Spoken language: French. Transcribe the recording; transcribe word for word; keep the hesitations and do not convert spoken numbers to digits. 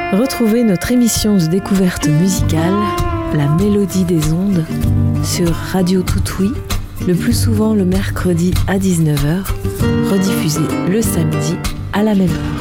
Retrouvez notre émission de découverte musicale, La Mélodie des Ondes, sur Radio Toutoui, le plus souvent le mercredi à dix-neuf heures, rediffusé le samedi à la même heure.